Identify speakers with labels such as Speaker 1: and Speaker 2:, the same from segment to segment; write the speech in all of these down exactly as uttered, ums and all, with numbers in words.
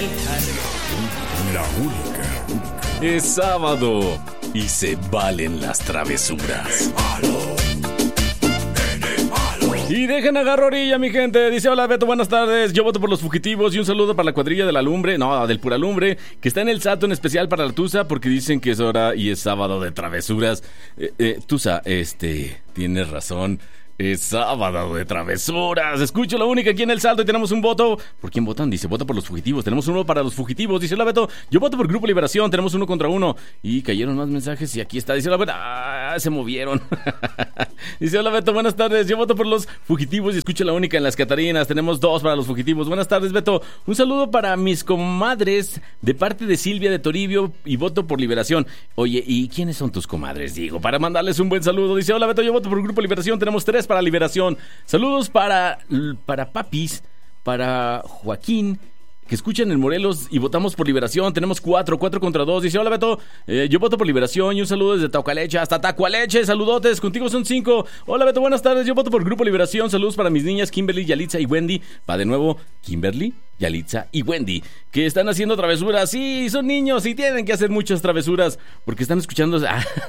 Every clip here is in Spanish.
Speaker 1: La única.
Speaker 2: Es sábado y se valen las travesuras. Y dejen agarrar orilla, mi gente. Dice, hola Beto, buenas tardes. Yo voto por los fugitivos y un saludo para la cuadrilla de la lumbre, no, del pura lumbre, que está en el Sato, en especial para la Tusa, porque dicen que es hora y es sábado de travesuras. Eh, eh, Tusa, este, tienes razón. Es sábado de travesuras. Escucho la única aquí en el Salto y tenemos un voto. ¿Por quién votan? Dice, vota por los fugitivos. Tenemos uno para los fugitivos. Dice, hola Beto, yo voto por Grupo Liberación. Tenemos uno contra uno. Y cayeron más mensajes y aquí está. Dice, hola Beto, ah, se movieron. Dice, hola Beto, buenas tardes. Yo voto por los fugitivos y escucho la única en las Catarinas. Tenemos dos para los fugitivos. Buenas tardes, Beto. Un saludo para mis comadres de parte de Silvia de Toribio y voto por Liberación. Oye, ¿y quiénes son tus comadres? Digo, para mandarles un buen saludo. Dice, hola Beto, yo voto por Grupo Liberación. Tenemos tres para Liberación. Saludos para, para Papis, para Joaquín, que escuchan en Morelos y votamos por Liberación. Tenemos cuatro, cuatro contra dos. Dice, hola Beto, eh, yo voto por Liberación y un saludo desde Taucaleche hasta Tacualeche. Saludotes, contigo son cinco. Hola Beto, buenas tardes, yo voto por Grupo Liberación. Saludos para mis niñas Kimberly, Yalitza y Wendy. Va de nuevo, Kimberly, Yalitza y Wendy, que están haciendo travesuras. Sí, son niños y tienen que hacer muchas travesuras porque están escuchando.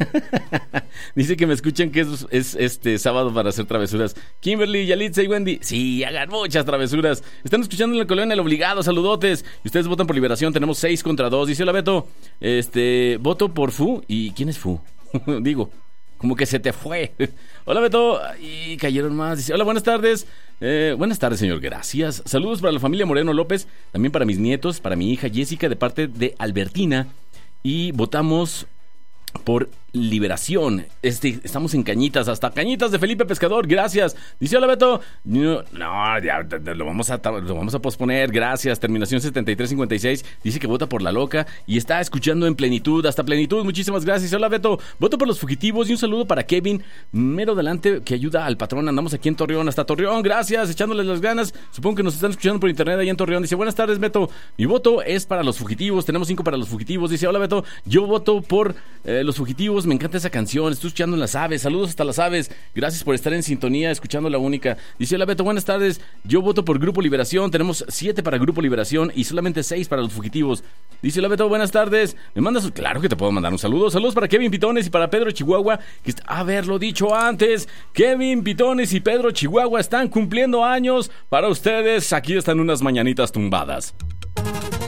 Speaker 2: Dice que me escuchan que es, es este sábado para hacer travesuras. Kimberly, Yalitza y Wendy, sí, hagan muchas travesuras. Están escuchando en la colonia El Obligado. Saludotes. Y ustedes votan por Liberación. Tenemos seis contra dos. Dice, hola Beto, este, voto por Fu. ¿Y quién es Fu? Digo, como que se te fue. Hola Beto, y cayeron más. Dice, hola, buenas tardes. Eh, buenas tardes, señor, gracias. Saludos para la familia Moreno López, también para mis nietos, para mi hija Jessica de parte de Albertina. Y votamos por Liberación. Este, estamos en Cañitas, hasta Cañitas de Felipe Pescador, gracias. Dice, hola Beto, no, no ya lo vamos a lo vamos a posponer, gracias. Terminación setenta y tres cincuenta y seis, dice que vota por La Loca y está escuchando en plenitud, hasta plenitud, muchísimas gracias. Hola Beto, voto por los fugitivos y un saludo para Kevin, mero delante, que ayuda al patrón. Andamos aquí en Torreón, hasta Torreón, gracias, echándoles las ganas. Supongo que nos están escuchando por internet allá en Torreón. Dice, buenas tardes Beto, mi voto es para los fugitivos, tenemos cinco para los fugitivos. Dice, hola Beto, yo voto por eh, los fugitivos. Me encanta esa canción, estoy escuchando en Las Aves. Saludos hasta Las Aves, gracias por estar en sintonía, escuchando la única. Dice, hola Beto, buenas tardes, yo voto por Grupo Liberación. Tenemos siete para Grupo Liberación y solamente seis para los fugitivos. Dice, hola Beto, buenas tardes, me mandas, claro que te puedo mandar un saludo. Saludos para Kevin Pitones y para Pedro Chihuahua, que está, haberlo dicho antes, Kevin Pitones y Pedro Chihuahua están cumpliendo años. Para ustedes, aquí están unas mañanitas tumbadas.